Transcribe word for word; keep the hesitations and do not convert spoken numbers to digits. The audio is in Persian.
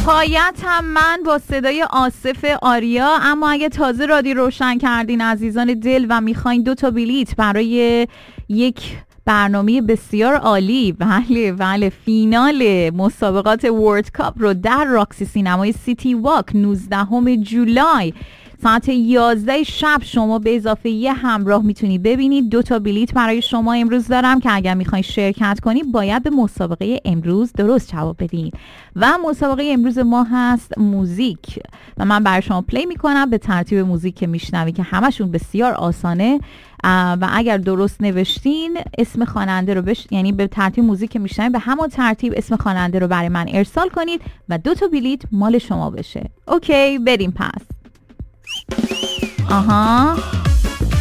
حکایت هم من با صدای آصف آریا. اما اگه تازه رادیو روشن کردین عزیزان دل و میخواین دو تا بلیت برای یک برنامه بسیار عالی، بله بله، فینال مسابقات ورلد کاپ رو در راکسی سینمای سیتی واک نوزدهم جولای ساعت یازده شب شما به اضافه یه همراه میتونید ببینید. دو تا بلیت برای شما امروز دارم که اگر میخواین شرکت کنید باید به مسابقه امروز درست جواب بدین و مسابقه امروز ما هست موزیک و من برای شما پلی میکنم به ترتیب موزیک که میشنوی که همشون بسیار آسانه و اگر درست نوشتین اسم خواننده رو بش... یعنی به ترتیب موزیک که میشنوید به همون ترتیب اسم خواننده رو برای من ارسال کنید و دو تا بلیت مال شما بشه. اوکی بریم پس. آها